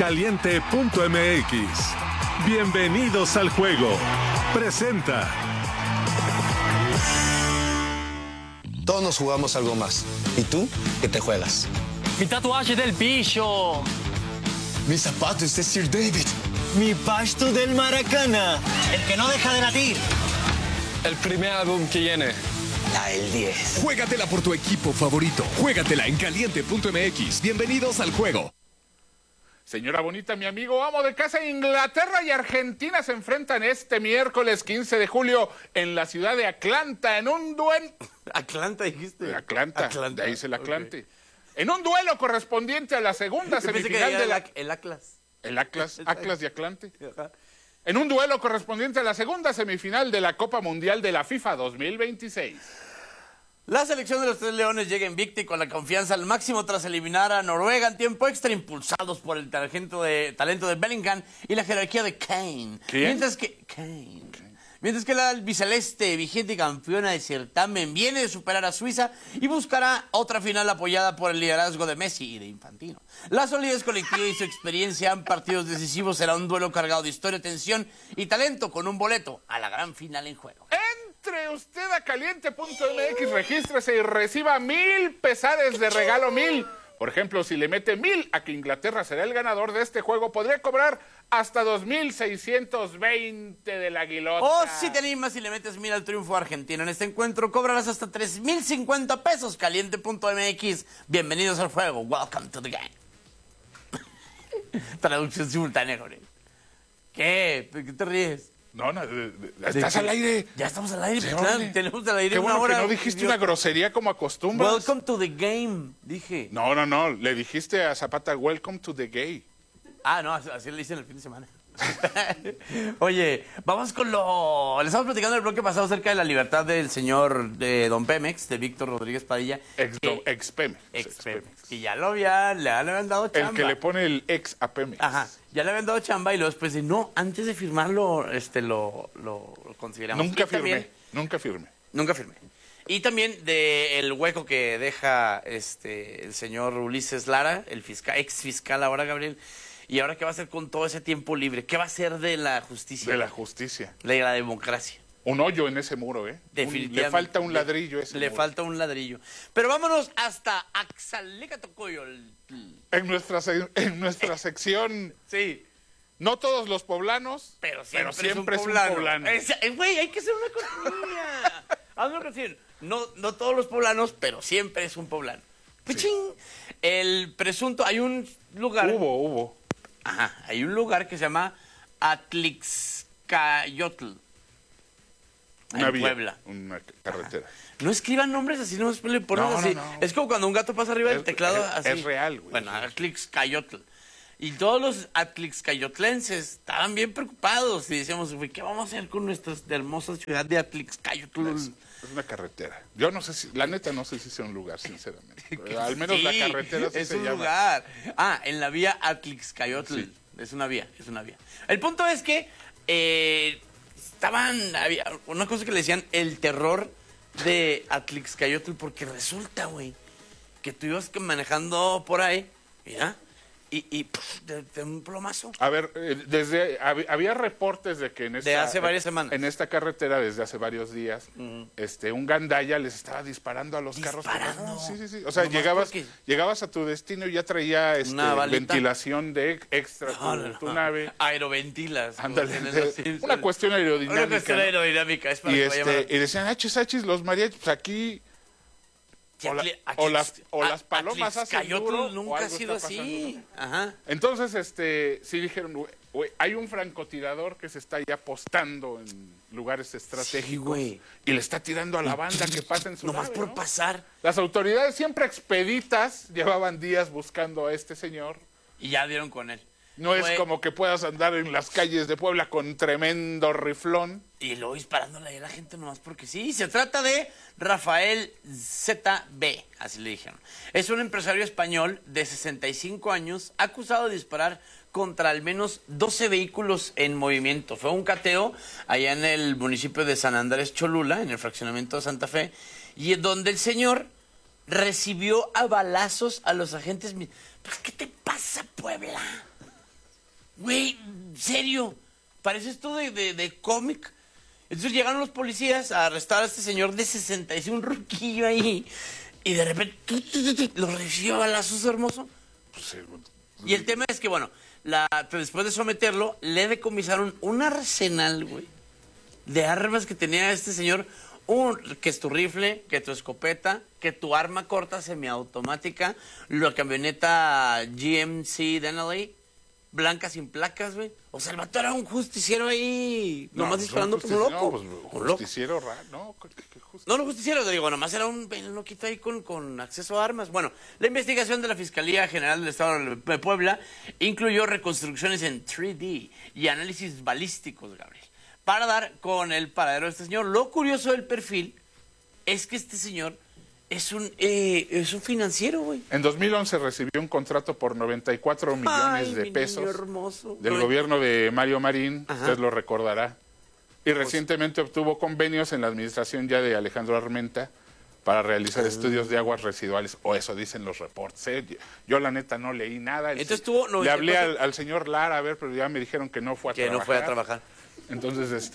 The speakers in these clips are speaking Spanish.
Caliente.mx. Bienvenidos al juego. Presenta. Todos nos jugamos algo más. ¿Y tú? ¿Qué te juegas? Mi tatuaje del pillo. Mis zapatos de Sir David. Mi pasto del Maracana. El que no deja de latir. El primer álbum que viene. La del 10. Juégatela por tu equipo favorito. Juégatela en Caliente.mx. Bienvenidos al juego. Señora bonita, mi amigo amo de casa, Inglaterra y Argentina se enfrentan este miércoles 15 de julio en la ciudad de Atlanta en un duelo... ¿Atlanta dijiste? Atlanta, de ahí es el Atlante. Okay. En un duelo correspondiente a la segunda semifinal de la... El Atlas. El Atlas y Atlante. En un duelo correspondiente a la segunda semifinal de la Copa Mundial de la FIFA 2026. La selección de los Tres Leones llega invicta y con la confianza al máximo tras eliminar a Noruega en tiempo extra, impulsados por el talento de Bellingham y la jerarquía de Kane. ¿Quién? Mientras que la albiceleste, vigente campeona de certamen, viene de superar a Suiza y buscará otra final apoyada por el liderazgo de Messi y de Infantino. La solidez colectiva y su experiencia en partidos decisivos será un duelo cargado de historia, tensión y talento con un boleto a la gran final en juego. Entre usted a Caliente.mx, regístrese y reciba 1,000 pesares de regalo, 1,000. Por ejemplo, si le mete 1,000 a que Inglaterra será el ganador de este juego, podría cobrar hasta 2,620 del Aguilota. O si te animas y le metes 1,000 al triunfo argentino en este encuentro, cobrarás hasta 3,050 pesos. Caliente.mx. Bienvenidos al juego. Welcome to the game. Traducción simultánea, Jorge. ¿Qué? ¿Por qué te ríes? No, estás al aire. Ya estamos al aire, sí, claro, tenemos al aire qué una bueno hora. Que no dijiste una grosería como acostumbras. Welcome to the game, dije. No, le dijiste a Zapata, welcome to the gay. Ah, no, así le hice en el fin de semana. Oye, vamos con lo... Le estamos platicando en el bloque pasado acerca de la libertad del señor de Don Pemex, de Víctor Rodríguez Padilla. Ex Pemex. Y ya le habían dado chamba. El que le pone el ex a Pemex. Ajá, ya le habían dado chamba y luego después de, no, antes de firmarlo, lo consideramos. Nunca firmé. Nunca firmé. Y también del hueco que deja el señor Ulises Lara, el ex fiscal ahora, Gabriel. ¿Y ahora qué va a hacer con todo ese tiempo libre? ¿Qué va a hacer de la justicia? De la justicia. De la democracia. Un hoyo en ese muro, ¿eh? Definitivamente. Le falta un ladrillo ese Le muro. falta un ladrillo. Pero vámonos hasta Axalecatocoyol. En nuestra sección... Sí. No todos los poblanos, pero siempre es un poblano. Güey, hay que hacer una cortinilla. Hazme una canción. No todos los poblanos, pero siempre es un poblano. ¡Pichín! Sí. El presunto... Hay un lugar... Hubo. Ajá, hay un lugar que se llama Atlixcayotl. En Puebla. Una carretera. Ajá. No escriban nombres así, no le ponen así. No. Es como cuando un gato pasa arriba del teclado así. Es real, güey. Bueno, Atlixcayotl. Y todos los atlixcayotlenses estaban bien preocupados y decíamos, güey, ¿qué vamos a hacer con nuestra hermosa ciudad de Atlixcayotl? Es una carretera. Yo no sé si, la neta no sé si sea un lugar, sinceramente. Al menos sí, la carretera sí se llama. Es un lugar. Ah, en la vía Atlixcayotl. Sí. Es una vía. El punto es que había una cosa que le decían el terror de Atlixcayotl, porque resulta, güey, que tú ibas manejando por ahí, mira, y de un plomazo. A ver, había reportes de que de hace varias semanas. En esta carretera, desde hace varios días, un gandaya les estaba disparando a los carros. Sí. O sea, llegabas a tu destino y ya traía ventilación de extra tu nave. Aeroventilas. Ándale. Una cuestión aerodinámica. Una cuestión aerodinámica. Es para y decían, achis, los mariachis, pues aquí... O las palomas hacen duro, nunca ha sido así. Ajá. Entonces, sí dijeron, güey, hay un francotirador que se está ya apostando en lugares estratégicos, sí, y le está tirando a la banda que pasa en su nomás nave, por ¿no? pasar. Las autoridades siempre expeditas llevaban días buscando a este señor. Y ya dieron con él. No es como que puedas andar en las calles de Puebla con tremendo riflón. Y luego disparándole a la gente nomás porque sí. Se trata de Rafael ZB, así le dijeron. Es un empresario español de 65 años acusado de disparar contra al menos 12 vehículos en movimiento. Fue un cateo allá en el municipio de San Andrés Cholula, en el fraccionamiento de Santa Fe, y en donde el señor recibió a balazos a los agentes. ¿Pues qué te pasa, Puebla? Güey, serio, parece esto de cómic. Entonces llegaron los policías a arrestar a este señor de 66, un ruquillo ahí, y de repente lo recibió a balazos, hermoso. Pues, sí, Y el tema es que, bueno, después de someterlo, le decomisaron un arsenal, güey, de armas que tenía este señor. Que es tu rifle, que tu escopeta, que tu arma corta semiautomática, la camioneta GMC Denali, blanca sin placas, güey. O sea, el vato era un justiciero ahí, nomás disparando como un loco. No, pues, justiciero raro, ¿no? No, justiciero, te digo, nomás era un loquito ahí con acceso a armas. Bueno, la investigación de la Fiscalía General del Estado de Puebla incluyó reconstrucciones en 3D y análisis balísticos, Gabriel, para dar con el paradero de este señor. Lo curioso del perfil es que este señor es un financiero, güey. En 2011 recibió un contrato por 94 millones de pesos del gobierno de Mario Marín, usted lo recordará. Y recientemente obtuvo convenios en la administración ya de Alejandro Armenta para realizar estudios de aguas residuales, o eso dicen los reportes. Yo la neta no leí nada. Entonces le hablé al señor Lara, a ver, pero ya me dijeron que no fue a trabajar. Que no fue a trabajar. Entonces,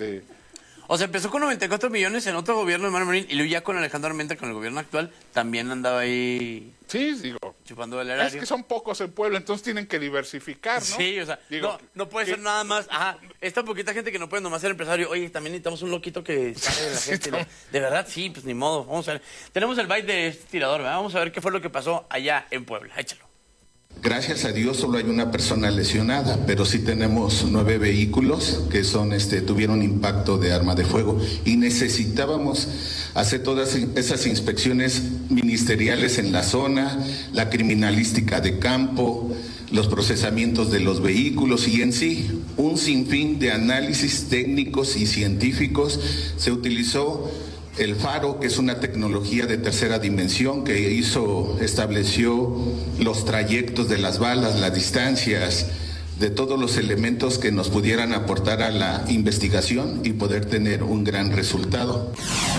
O sea, empezó con 94 millones en otro gobierno de Mario Marín y luego ya con Alejandro Armenta, con el gobierno actual, también andaba ahí... Sí, digo... Chupando el erario. Es que son pocos en Puebla, entonces tienen que diversificar, ¿no? Sí, o sea, digo, no puede ser nada más... Ajá, esta poquita gente que no puede nomás ser empresario. Oye, también necesitamos un loquito que sabe de la gente. De verdad, sí, pues ni modo. Vamos a ver. Tenemos el bite de este tirador, ¿verdad? Vamos a ver qué fue lo que pasó allá en Puebla. Échalo. Gracias a Dios solo hay una persona lesionada, pero sí tenemos 9 vehículos que tuvieron impacto de arma de fuego y necesitábamos hacer todas esas inspecciones ministeriales en la zona, la criminalística de campo, los procesamientos de los vehículos y en sí un sinfín de análisis técnicos y científicos. Se utilizó el faro, que es una tecnología de tercera dimensión que estableció los trayectos de las balas, las distancias, de todos los elementos que nos pudieran aportar a la investigación y poder tener un gran resultado.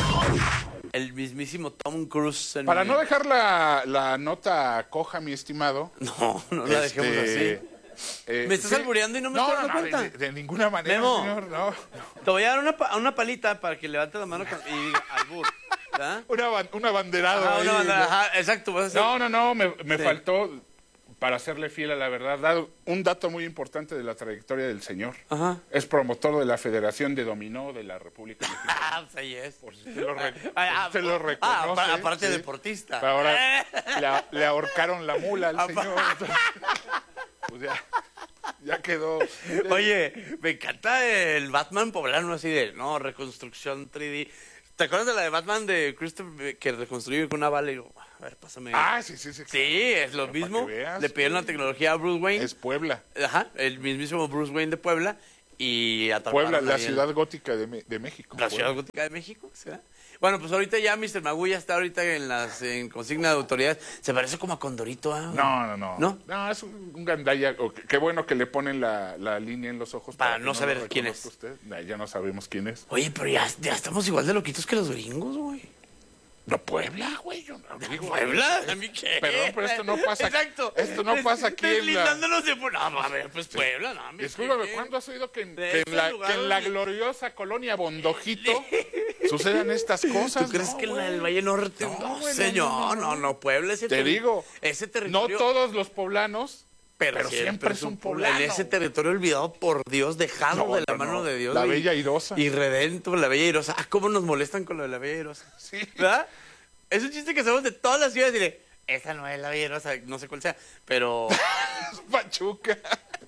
El mismísimo Tom Cruise. Para no dejar la nota coja, mi estimado. No la dejemos así. ¿Me estás albureando y no me estoy dando cuenta? De ninguna manera, Memo, señor, no. Te voy a dar una palita para que levante la mano y diga albur. ¿Verdad? Un abanderado. Ajá, ahí, una bandera, ajá, exacto. Vas a hacer... No, me faltó, para serle fiel a la verdad, dar un dato muy importante de la trayectoria del señor. Ajá. Es promotor de la Federación de Dominó de la República Mexicana. Ah, pues ahí es. Por si usted lo reconoce. Aparte Pero deportista. ahora le ahorcaron la mula al señor. Entonces, pues ya quedó. Oye, me encanta el Batman poblano así de, no, reconstrucción 3D. ¿Te acuerdas de la de Batman de Christopher que reconstruyó con una bala? Y digo, a ver, pásame. Ah, sí. Sí, es lo mismo. Le pidieron la tecnología a Bruce Wayne. Es Puebla. Ajá, el mismísimo Bruce Wayne de Puebla. Y Puebla, la ciudad gótica de México. La ciudad gótica de México, ¿será? Bueno, pues ahorita ya Mr. Magulla está ahorita en consigna de autoridades. Se parece como a Condorito, ¿ah? No, es un gandalla. Qué bueno que le ponen la línea en los ojos. Para no saber quién es. Usted. Ya no sabemos quién es. Oye, pero ya estamos igual de loquitos que los gringos, güey. No, Puebla, güey. Yo no digo. ¿Puebla? ¿A mí qué? Perdón, pero esto no pasa. Exacto. Esto no pasa aquí en la... No, a ver, pues Puebla, no. Discúlpame, ¿cuándo has oído que en la gloriosa colonia Bondojito sucedan estas cosas? ¿Tú crees que en el Valle Norte? No, señor, no, Puebla ese Te digo, ese territorio... no todos los poblanos, pero siempre es un poblano. En ese territorio olvidado por Dios, dejado de la mano de Dios. La Bella Airosa. Y redento, la Bella Airosa. Ah, cómo nos molestan con lo de la Bella Airosa. Sí. ¿Verdad? Es un chiste que hacemos de todas las ciudades. Dile, esa no es la Bella Airosa, no sé cuál sea, pero... Pachuca.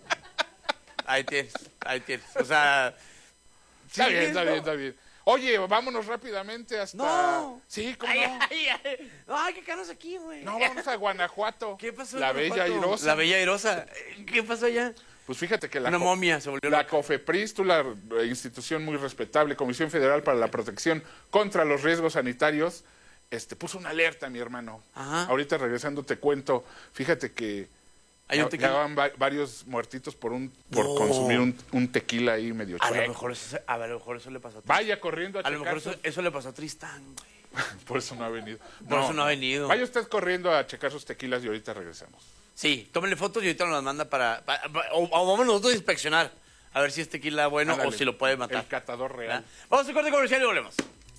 Ahí tienes. O sea... Está bien. Oye, vámonos rápidamente hasta... No. Sí, ¿cómo no? Ay, qué caros aquí, güey. No, vamos a Guanajuato. ¿Qué pasó? La Bella Airosa. La Bella Airosa. ¿Qué pasó allá? Pues fíjate que una momia se volvió la loca. COFEPRIS, la institución muy respetable, Comisión Federal para la Protección contra los Riesgos Sanitarios, puso una alerta, mi hermano. Ajá. Ahorita regresando te cuento, fíjate que ya van varios muertitos por consumir un tequila ahí medio chueco. A lo mejor eso le pasó a Tristán. Vaya corriendo a lo mejor eso le pasó a Tristán, güey. Por eso no ha venido. Por eso no ha venido. Vaya usted corriendo a checar sus tequilas y ahorita regresamos. Sí, tómenle fotos y ahorita nos las manda o vamos nosotros a inspeccionar. A ver si es tequila bueno o si lo puede matar. El catador real. Vamos a corte comercial y volvemos.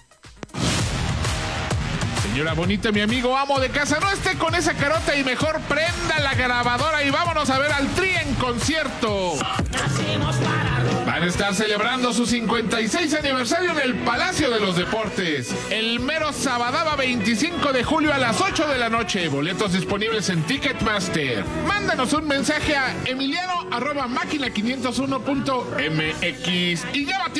Señora bonita, mi amigo amo de casa, no esté con esa carota y mejor prenda la grabadora y vámonos a ver al Tri en concierto. Van a estar celebrando su 56 aniversario en el Palacio de los Deportes. El mero sabadaba 25 de julio a las 8 de la noche. Boletos disponibles en Ticketmaster. Mándanos un mensaje a emiliano@máquina501.mx y llévate